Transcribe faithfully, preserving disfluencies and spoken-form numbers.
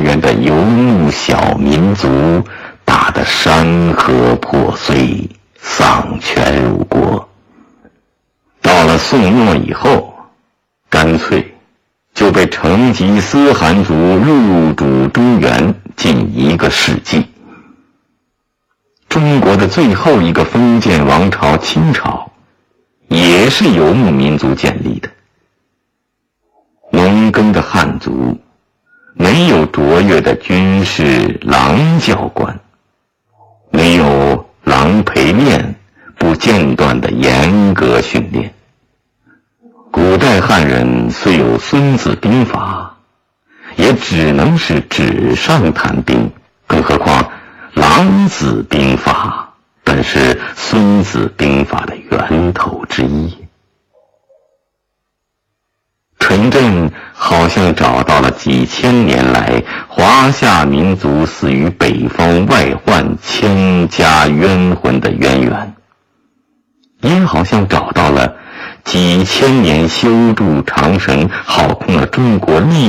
原的游牧小民族打得山河破碎，丧权辱国。到了宋末以后，干脆就被成吉思汗族入主中原近一个世纪。中国的最后一个封建王朝清朝也是游牧民族建立的。农耕的汉族没有卓越的军事狼教官，没有狼陪练不间断的严格训练。古代汉人虽有孙子兵法，也只能是纸上谈兵，更何况狼子兵法本是孙子兵法的源头之一。纯正好像找到了几千年来华夏民族死于北方外患千家冤魂的渊源，也好像找到了几千年修筑长城耗空了中国历